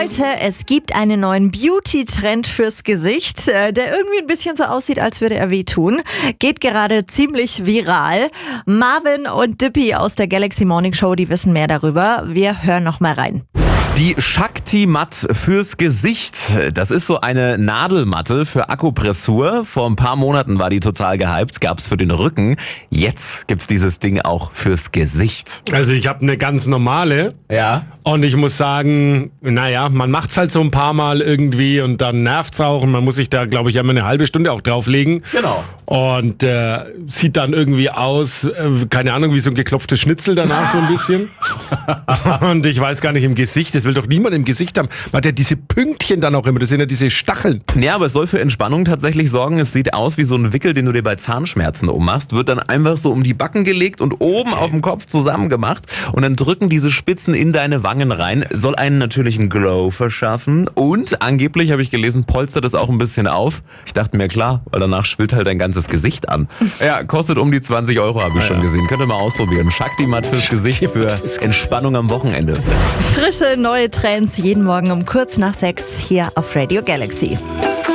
Leute, es gibt einen neuen Beauty-Trend fürs Gesicht, der irgendwie ein bisschen so aussieht, als würde er wehtun. Geht gerade ziemlich viral. Marvin und Dippy aus der Galaxy Morning Show, die wissen mehr darüber. Wir hören noch mal rein. Die Shakti-Matt fürs Gesicht. Das ist so eine Nadelmatte für Akupressur. Vor ein paar Monaten war die total gehypt, gab's für den Rücken. Jetzt gibt's dieses Ding auch fürs Gesicht. Also ich habe eine ganz normale. Ja. Und ich muss sagen, naja, man macht's halt so ein paar Mal irgendwie und dann nervt's auch und man muss sich da, glaube ich, immer eine halbe Stunde auch drauflegen. Genau. Und sieht dann irgendwie aus, keine Ahnung, wie so ein geklopftes Schnitzel danach so ein bisschen. Und ich weiß gar nicht, im Gesicht, das will doch niemand im Gesicht haben. Man hat ja diese Pünktchen dann auch immer, das sind ja diese Stacheln. Ja, aber es soll für Entspannung tatsächlich sorgen. Es sieht aus wie so ein Wickel, den du dir bei Zahnschmerzen ummachst. Wird dann einfach so um die Backen gelegt und oben auf dem Kopf zusammen gemacht. Und dann drücken diese Spitzen in deine Wangen rein. Soll einen natürlichen Glow verschaffen. Und angeblich, habe ich gelesen, polstert es auch ein bisschen auf. Ich dachte mir, klar, weil danach schwillt halt dein ganzes Gesicht an. Ja, kostet um die 20 €, habe ich schon gesehen. Könnt ihr mal ausprobieren. Shakti-Matt fürs Gesicht für Entspannung am Wochenende. Frische neue Trends jeden Morgen um kurz nach 6 hier auf Radio Galaxy.